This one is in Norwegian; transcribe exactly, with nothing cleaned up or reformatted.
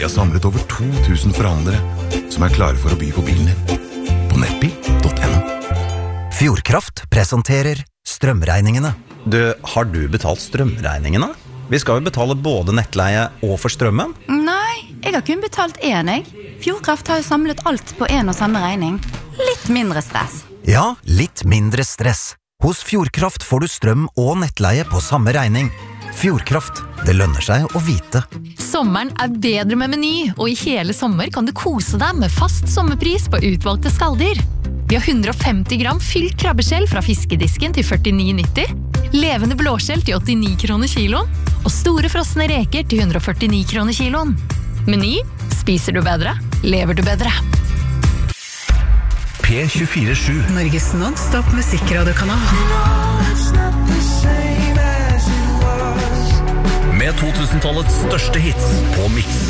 Vi har samlet over to tusen forhandlere som er klare for å by på bilen din. På nettbil punktum no. Fjordkraft presenterer strømregningene. Du, har du betalt strømregningene? Vi skal jo betale både nettleie og for strømmen. Nei, jeg har kun betalt én, jeg. Fjordkraft har jo samlet alt på en og samme regning. Litt mindre stress. Ja, litt mindre stress. Hos Fjordkraft får du strøm og nettleie på samme regning. Fjordkraft, det lønner seg å vite. Sommeren er bedre med Meny, og i hele sommer kan du kose deg med fast sommerpris på utvalgte skalldyr. Vi har hundre og femti gram fylt krabbeskjell fra fiskedisken til førtini nitti, levende blåskjell til åttini kroner kiloen, og store frosne reker til hundre og førtini kroner kiloen. Meny, spiser du bedre, lever du bedre. P tjuefire sju. Norges non-stop musikkradiokanal. Med to tusen-tallets største hits på Mix.